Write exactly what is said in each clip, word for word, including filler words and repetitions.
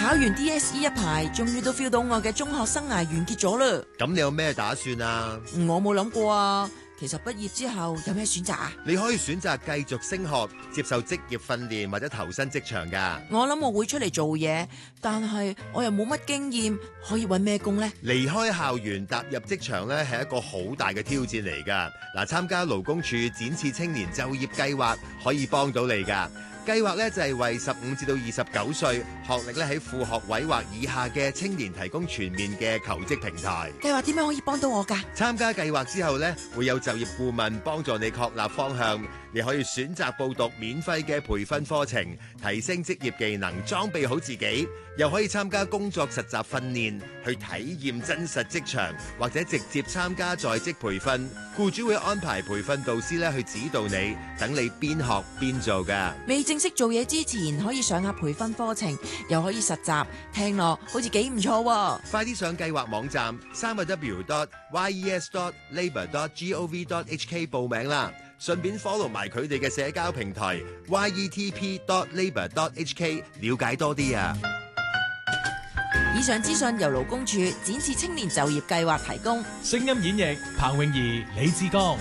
考完 D S E 一排，終於都 feel 到我嘅中學生涯完結咗啦。 咁你有咩打算啊？ 我冇諗過啊。其實畢業之後有咩選擇啊？ 你可以選擇繼續升學，接受職業訓練或者投身職場㗎。 我諗我會出嚟做嘢，但係我又冇乜經驗，可以揾咩工呢？ 離開校園踏入職場咧，係一個好大嘅挑戰嚟㗎。嗱，參加勞工處展翅青年就業計劃可以幫到你㗎。計劃咧就係為十五至到二十九歲學歷咧喺副學位或以下嘅青年提供全面嘅求職平台。 計劃點樣可以幫到我㗎？ 參加計劃之後咧，會有就業顧問幫助你確立方向。你可以選擇報讀免費嘅培訓課程，提升職業技能，裝備好自己。又可以參加工作實習訓練，去體驗真實職場，或者直接參加在職培訓。僱主會安排培訓導師咧去指導你，等你邊學邊做㗎。 未正式做嘢之前，可以上下培訓課程，又可以實習，聽落好似幾唔錯喎。 快啲上計劃網站三個 w dot y e s dot labour dot gov dot h k 報名啦，順便 follow 埋佢哋嘅社交平台 y e t p dot labour dot h k 了解多啲啊！ 以上資訊由勞工處展翅青年就業計劃提供。 聲音演繹彭詠儀、李志剛。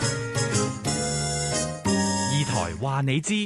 二台話你知。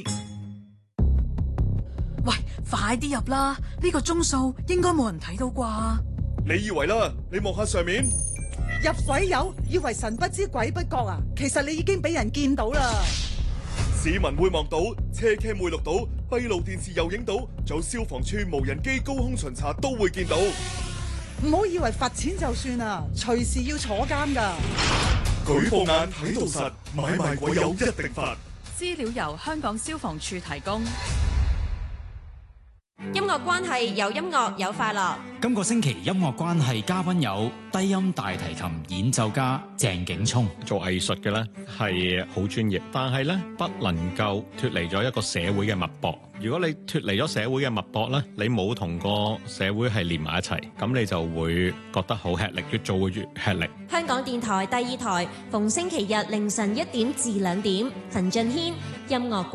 喂，快啲入啦！呢個鐘數應該冇人睇到啩？ 你以為啦？你望下上面， 入水友以為神不知鬼不覺啊！其實你已經俾人見到啦。 市民會望到，車 cam 會錄到，閉路電視又影到，仲有消防處無人機高空巡查都會見到。 唔好以為罰錢就算啊，隨時要坐監噶。 舉報眼睇到實，買賣鬼友一定罰。 資料由香港消防處提供。 音樂關係，有音樂有快樂。 今個星期音樂關係嘉賓有低音大提琴演奏家鄭景聰。 做藝術嘅咧係好專業，但係咧不能夠脫離咗一個社會嘅脈搏。如果你脫離咗社會嘅脈搏咧，你冇同個社會係連埋一齊，咁你就會覺得好吃力，越做會越吃力。 香港電台第二台逢星期日凌晨一點至兩點，陳俊軒音樂